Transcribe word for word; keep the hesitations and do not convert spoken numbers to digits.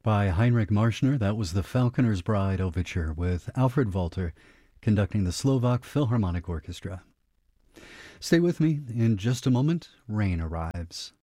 By Heinrich Marschner, that was the Falconer's Bride Overture with Alfred Walter conducting the Slovak Philharmonic Orchestra. Stay with me. In just a moment, rain arrives.